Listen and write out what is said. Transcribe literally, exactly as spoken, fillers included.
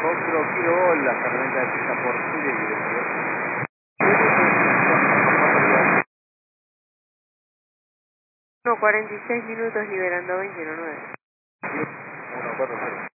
Foxtrot Kilo Gol, la tormenta de pista por Chile y uno cuarenta y seis minutos liberando veintiuno nueve. uno cuatro cero.